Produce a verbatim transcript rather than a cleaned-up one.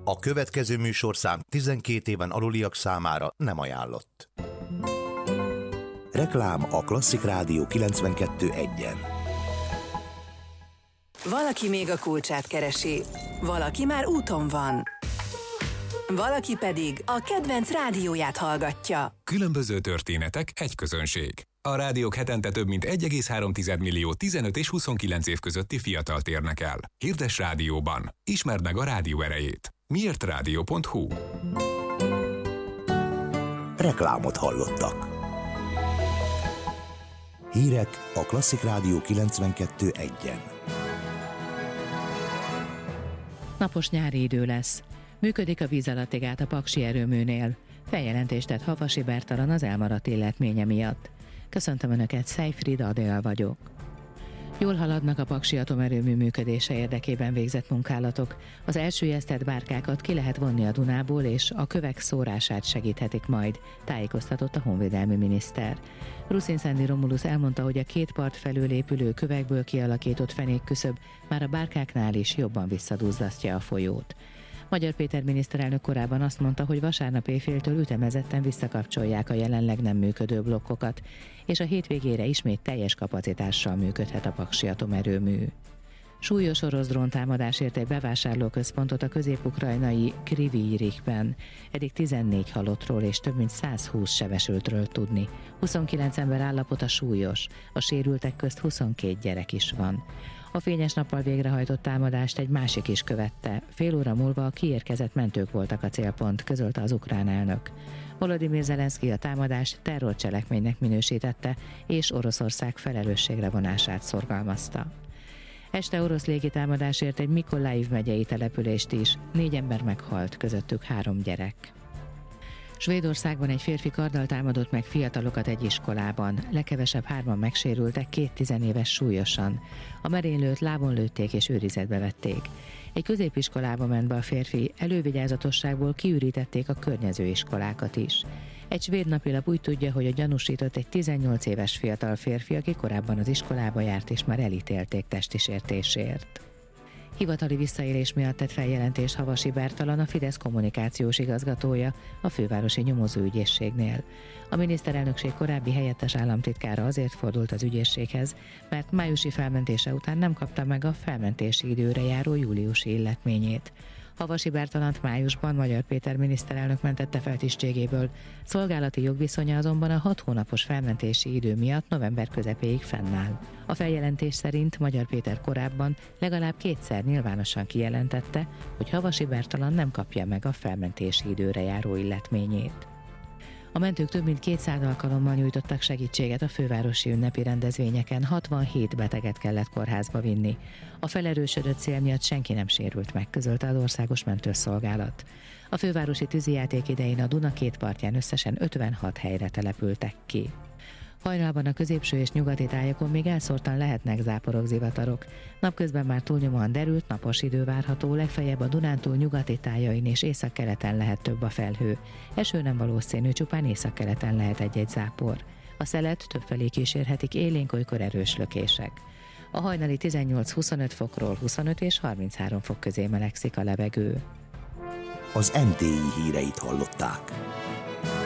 A következő műsorszám tizenkét éven aluliak számára nem ajánlott. Reklám a Klasszik Rádió kilencvenkettő egyen. Valaki még a kulcsát keresi, valaki már úton van, valaki pedig a kedvenc rádióját hallgatja. Különböző történetek, egy közönség. A rádiók hetente több mint egy egész három millió tizenöt és huszonkilenc év közötti fiatalt érnek el. Hirdess rádióban. Ismerd meg a rádió erejét. miért rádió pont hu. Reklámot hallottak. Hírek a Klasszik Rádió kilencvenkettő egyen. Napos nyári idő lesz. Működik a víz alatti gát a Paksi erőműnél. Feljelentést tett Havasi Bertalan az elmaradt illetménye miatt. Köszöntöm Önöket, Szejfrid Adél vagyok. Jól haladnak a Paksi atomerőmű működése érdekében végzett munkálatok. Az elsüllyesztett bárkákat ki lehet vonni a Dunából, és a kövek szórását segíthetik majd, tájékoztatott a honvédelmi miniszter. Ruszin-Szendi Romulus elmondta, hogy a két part felől épülő kövekből kialakított fenékküszöb már a bárkáknál is jobban visszadúzzasztja a folyót. Magyar Péter miniszterelnök korábban azt mondta, hogy vasárnap éjféltől ütemezetten visszakapcsolják a jelenleg nem működő blokkokat, és a hétvégére ismét teljes kapacitással működhet a Paksi atomerőmű. Súlyos orosz dróntámadás ért egy bevásárlóközpontot a közép-ukrajnai Kryvyi-Rihben. Eddig tizennégy halottról és több mint százhúsz sebesültről tudni. huszonkilenc ember állapota súlyos, a sérültek közt huszonkét gyerek is van. A fényes nappal végrehajtott támadást egy másik is követte. Fél óra múlva a kiérkezett mentők voltak a célpont, közölte az ukrán elnök. Volodymyr Zelenszky a támadást terrorcselekménynek minősítette, és Oroszország felelősségre vonását szorgalmazta. Este orosz légitámadás ért egy Mikolaiv megyei települést is, négy ember meghalt, közöttük három gyerek. Svédországban egy férfi karddal támadott meg fiatalokat egy iskolában. Legkevesebb hárman megsérültek, két tizenéves súlyosan. A merénylőt lábon lőtték és őrizetbe vették. Egy középiskolába ment be a férfi, elővigyázatosságból kiürítették a környező iskolákat is. Egy svéd napilap úgy tudja, hogy a gyanúsított egy tizennyolc éves fiatal férfi, aki korábban az iskolába járt és már elítélték testi sértésért. Hivatali visszaélés miatt tett feljelentést Havasi Bertalan, a Fidesz kommunikációs igazgatója a fővárosi nyomozóügyészségnél. A miniszterelnökség korábbi helyettes államtitkára azért fordult az ügyészséghez, mert májusi felmentése után nem kapta meg a felmentési időre járó júliusi illetményét. Havasi Bertalant májusban Magyar Péter miniszterelnök mentette fel tisztségéből, szolgálati jogviszonya azonban a hat hónapos felmentési idő miatt november közepéig fennáll. A feljelentés szerint Magyar Péter korábban legalább kétszer nyilvánosan kijelentette, hogy Havasi Bertalan nem kapja meg a felmentési időre járó illetményét. A mentők több mint kétszáz alkalommal nyújtottak segítséget a fővárosi ünnepi rendezvényeken, hatvanhét beteget kellett kórházba vinni. A felerősödött szél miatt senki nem sérült meg, közölte az Országos Mentőszolgálat. A fővárosi tűzijáték idején a Duna két partján összesen ötvenhat helyre települtek ki. Hajnalban a középső és nyugati tájakon még elszórtan lehetnek záporok, zivatarok. Napközben már túlnyomóan derült, napos idő várható, legfeljebb a Dunántúl nyugati tájain és északkeleten lehet több a felhő. Eső nem valószínű, csupán északkeleten lehet egy-egy zápor. A szelet többfelé kísérhetik élénk, olykor erős lökések. A hajnali tizennyolc-huszonöt fokról huszonöt és harminchárom fok közé melegszik a levegő. Az em té i híreit hallották.